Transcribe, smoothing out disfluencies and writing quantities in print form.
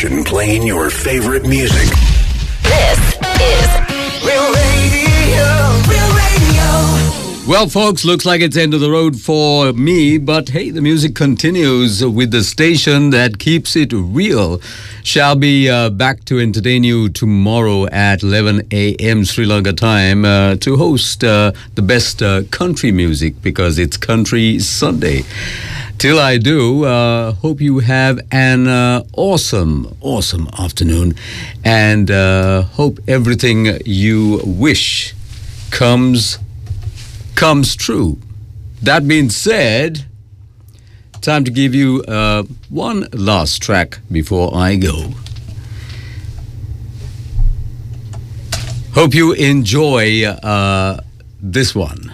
station playing your favorite music. This is Real Radio. Real Radio. Well, folks, looks like it's end of the road for me, but hey, the music continues with the station that keeps it real. Shall be back to entertain you tomorrow at 11 a.m. Sri Lanka time to host the best country music because it's Country Sunday. Till I do, hope you have an awesome afternoon and hope everything you wish comes true. That being said, time to give you one last track before I go. Hope you enjoy this one.